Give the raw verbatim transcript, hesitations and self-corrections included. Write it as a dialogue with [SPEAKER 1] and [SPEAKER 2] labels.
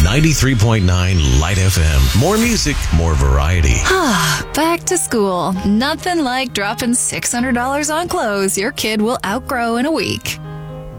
[SPEAKER 1] ninety-three point nine Light F M. More music, more variety.
[SPEAKER 2] Back to school. Nothing like dropping six hundred dollars on clothes your kid will outgrow in a week.